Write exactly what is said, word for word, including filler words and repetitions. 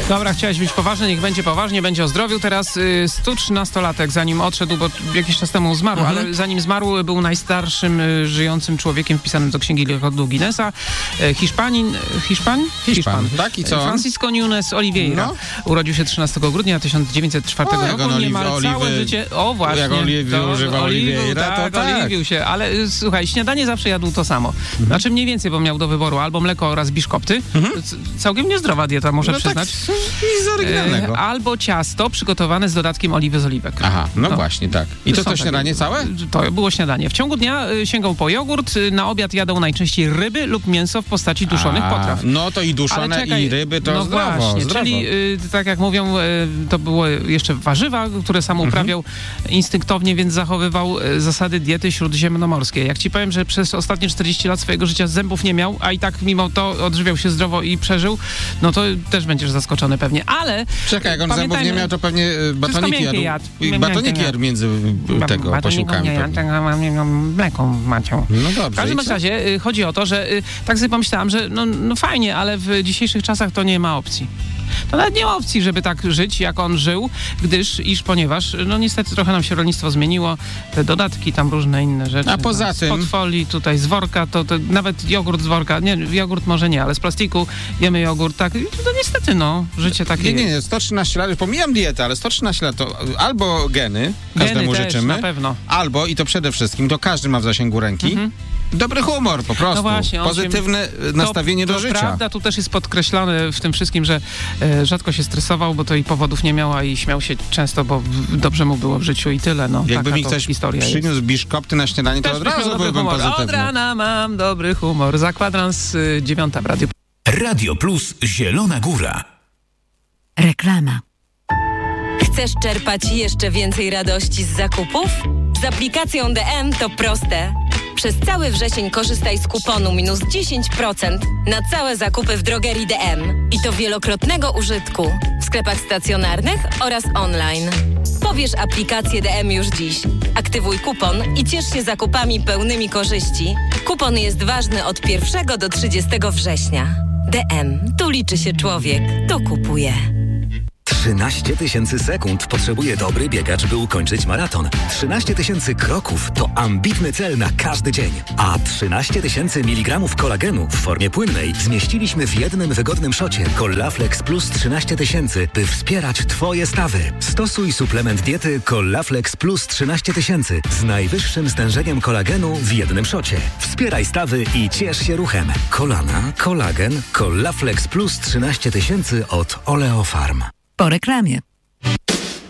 Dobra, chciałeś być poważny, niech będzie poważnie, będzie o zdrowiu. Teraz y, sto trzynastolatek, zanim odszedł, bo jakiś czas temu zmarł, mhm. ale zanim zmarł, był najstarszym y, żyjącym człowiekiem wpisanym do Księgi Rekordu Guinnessa. Y, Hiszpanin, Hiszpan? Hiszpan, Hiszpan. Tak, i co? Francisco Núñez Oliveira. No. Urodził się trzynastego grudnia tysiąc dziewięćset czwartego o, roku. Niemal oliwy, całe życie... O, właśnie. Jak oliwy używał Oliveira, tak, to tak. oliwił się, ale y, słuchaj, śniadanie zawsze jadł to samo. Mhm. Znaczy mniej więcej, bo miał do wyboru albo mleko oraz biszkopty. Mhm. C- całkiem niezdrowa dieta, muszę no przyznać. Tak, nic oryginalnego. E, albo ciasto przygotowane z dodatkiem oliwy z oliwek. Aha, no, no. właśnie, tak. I to to śniadanie takie, całe? To było śniadanie. W ciągu dnia y, sięgał po jogurt, y, na obiad jadał najczęściej ryby lub mięso w postaci duszonych A, potraw. No to i duszone, czekaj, i ryby to no zdrowo, właśnie, zdrowo. Czyli y, tak jak mówią, y, to było jeszcze warzywa, które sam uprawiał mhm. instynktownie, więc zachowywał y, zasady diety śródziemnomorskiej. Jak ci powiem, że przez ostatnie czterdzieści lat swojego życia zębów nie miał, a i tak mimo to odżywiał się zdrowo i przeżył, no to też będziesz zaskoczony pewnie, ale... Czekaj, jak on zębów nie miał, to pewnie batoniki jadł. jadł. I batoniki jadł między tego ba- posiłkami. Nie jadł, mleko macią. No dobrze. W każdym razie y, chodzi o to, że y, tak sobie pomyślałam, że no, no fajnie, ale w dzisiejszych czasach to nie ma opcji. To nawet nie ma opcji, żeby tak żyć, jak on żył, gdyż, iż ponieważ, no niestety trochę nam się rolnictwo zmieniło, te dodatki, tam różne inne rzeczy. A poza no, tym... Spod folii, tutaj z worka, to, to nawet jogurt z worka, nie, jogurt może nie, ale z plastiku jemy jogurt, tak, to niestety, no, życie takie Nie, nie, nie, jest. sto trzynaście lat, pomijam dietę, ale sto trzynaście lat to albo geny, każdemu geny też, życzymy, na pewno. Albo, i to przede wszystkim, to każdy ma w zasięgu ręki, mhm. dobry humor po prostu, no właśnie, pozytywne się, nastawienie to, do to życia. Prawda, tu też jest podkreślone w tym wszystkim, że e, rzadko się stresował, bo to i powodów nie miał, a i śmiał się często, bo w, dobrze mu było w życiu i tyle. No, jakby mi ktoś przyniósł jest. biszkopty na śniadanie, to też od razu byłbym pozytywny. Od rana mam dobry humor. Za kwadrans y, dziewiąta w Radio. Radio Plus Zielona Góra. Reklama. Chcesz czerpać jeszcze więcej radości z zakupów? Z aplikacją D M to proste. Przez cały wrzesień korzystaj z kuponu minus dziesięć procent na całe zakupy w drogerii D M. I to wielokrotnego użytku w sklepach stacjonarnych oraz online. Pobierz aplikację D M już dziś. Aktywuj kupon i ciesz się zakupami pełnymi korzyści. Kupon jest ważny od pierwszego do trzydziestego września. D M. Tu liczy się człowiek. Tu kupuje. trzynaście tysięcy sekund potrzebuje dobry biegacz, by ukończyć maraton. trzynaście tysięcy kroków to ambitny cel na każdy dzień. A trzynaście tysięcy miligramów kolagenu w formie płynnej zmieściliśmy w jednym wygodnym szocie Collaflex Plus trzynaście tysięcy, by wspierać Twoje stawy. Stosuj suplement diety Collaflex Plus trzynaście tysięcy z najwyższym stężeniem kolagenu w jednym szocie. Wspieraj stawy i ciesz się ruchem. Kolana, kolagen, Collaflex Plus trzynaście tysięcy od Oleofarm. Po reklamie.